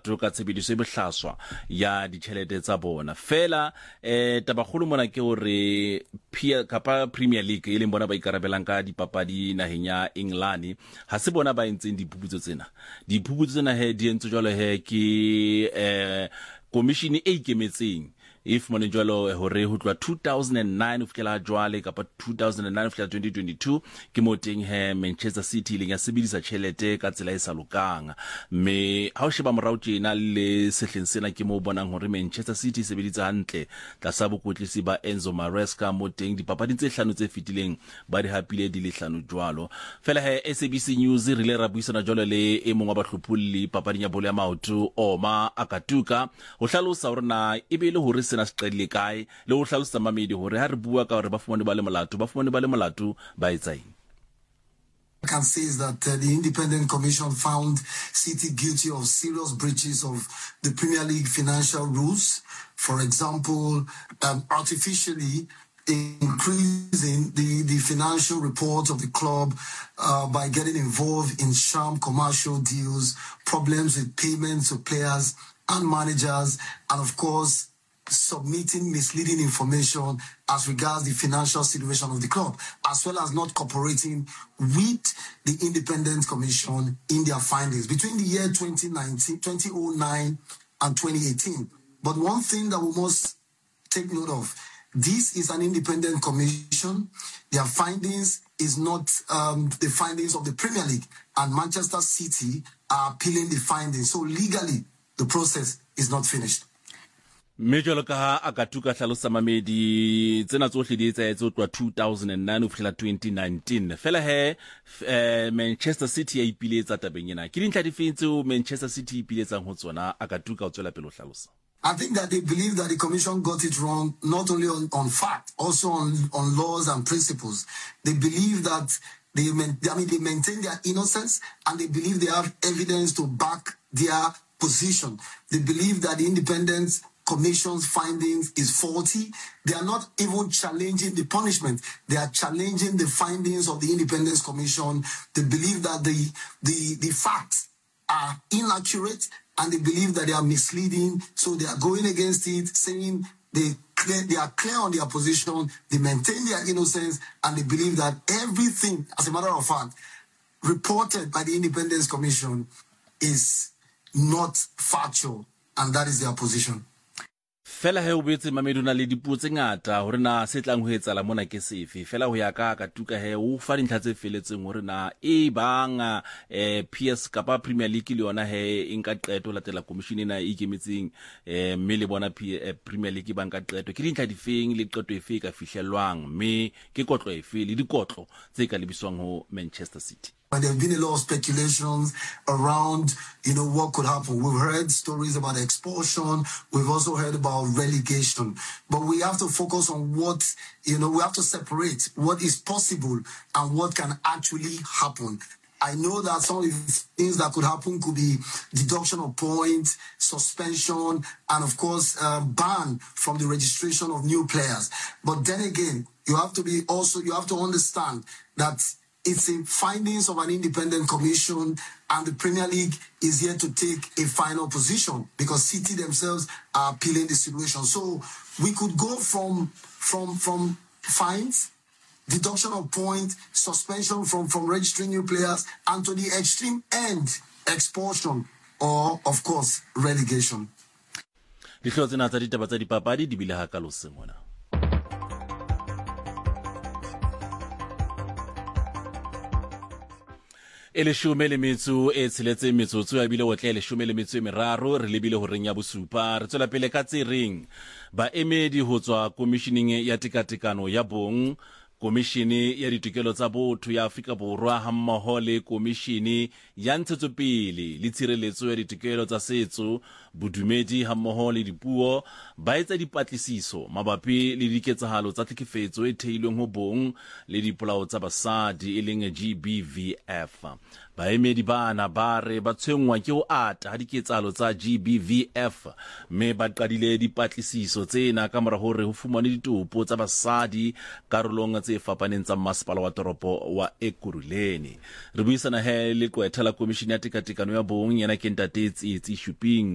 molato ka tshebediso e bohlaswa ya ditjhelete tsa bona fela tabagolo mona ke hore kapa Premier League e leng bona ba ikarabelang ka dipapadi naheng ya England ha se bona ba entseng diphuputso tsena di entse jwalo ke commission e ikemetseng if mone jwalo hore ho tloa 2009 ho fihlela jwale kapa 2009 ho fihlela 2022 ke mo teng Manchester City le ya sebedisa tjhelete ka tsela e sa lokang me ha o sheba morao tjena le sehleng sena ke mo bonang hore Manchester City sebeditse hantle tlasa bokotlisi ba Enzo Maresca mo teng dipapading tse hlano tse fitileng ba di hapile di le hlano jwalo fela SABC News re le ra buisana jwalo le e mong wa bahlophulli papading ya bolo ya maoto Oma Akatuka ho hlalosa hore na e be le hore na sqedile kae le ho hlalosa mamedi hore ha re bua ka hore ba fumane ba le molato ba etsaeng. I can say is that the Independent Commission found City guilty of serious breaches of the Premier League financial rules. For example, artificially increasing the financial report of the club by getting involved in sham commercial deals, problems with payments of players and managers, and of course, submitting misleading information as regards the financial situation of the club, as well as not cooperating with the Independent Commission in their findings between the year 2009 and 2018. But one thing that we must take note of, this is an independent commission. Their findings is not the findings of the Premier League, and Manchester City are appealing the findings. So legally, the process is not finished. Major ka Akatuka hlalosa mamedi tsena tsohle di etsaetse twa 2009 ho fihla 2019 fela Manchester City ya ipiletsa tabeng ena ke dintlha difetse Manchester City ipiletsang ho tsona Akatuka o tswela pele ho hlalosa. I think that they believe that the commission got it wrong, not only on fact, also on laws and principles. They believe that they maintain their innocence, and they believe they have evidence to back their position. They believe that the Independent Commission's findings is faulty. They are not even challenging the punishment. They are challenging the findings of the Independence Commission. They believe that the facts are inaccurate, and they believe that they are misleading. So they are going against it, saying they are clear on their position, they maintain their innocence, and they believe that everything, as a matter of fact, reported by the Independence Commission is not factual, and that is their position. Fela o betse mamedu na le dipuo tse ngata hore na se tlang ho etsala mona ke sefe fela ho ya ka Akatuka o fa dintlha tse feletseng hore na e bang PS kapa Premier League le yona e nka qeto latela commission ena e ikemetseng mme le bona Premier League ba nka qeto ke dintlha difeng le qeto efe ka fihlelwang mme ke kotlo efe le dikotlo tse ka lebiswang ho Manchester City. And there have been a lot of speculations around, what could happen. We've heard stories about expulsion. We've also heard about relegation. But we have to focus on what, we have to separate what is possible and what can actually happen. I know that some of the things that could happen could be deduction of points, suspension, and of course, ban from the registration of new players. But then again, you have to understand that it's the findings of an independent commission, and the Premier League is yet to take a final position because City themselves are appealing the situation. So we could go from fines, deduction of points, suspension from registering new players, and to the extreme end, expulsion or, of course, relegation. Ele shume le metso e tsheletse metsotso ya bile otle le shume le metso e meraro re lebile ho reng ya bosupa re tswela pele ka tsereng ba emedi ho tswa commissioning ya tekatekano ya bong komishini ya ditokelo tsa botho ya Afrika Borwa hammoho le komishini ya ntshetsopele le tshireletso ya ditokelo tsa setso bodumedi hammoho le dipuo ba etsa dipatlisiso mabapi le diketsahalo tsa tlhekefetso e theilweng ho bong le dipolao tsa basadi e leng GBVF. Baemedi bana ba re ba tshwengwa ke ho ata ha diketsahalo tsa GBVF mme ba qadile dipatlisiso tsena ka mora hore ho fumane ditopo tsa basadi karolong tse fapaneng tsa masepala wa toropo wa Ekurhuleni. Re buisana le kwetha la komishini ya tekatekano ya bong yana ke ntate Tsi Shuping